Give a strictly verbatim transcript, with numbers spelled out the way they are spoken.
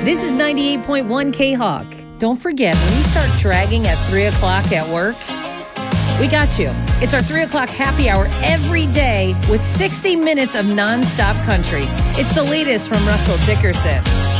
This is ninety-eight point one K-Hawk. Don't forget, when you start dragging at three o'clock at work, we got you. It's our three o'clock happy hour every day with sixty minutes of nonstop country. It's the latest from Russell Dickerson.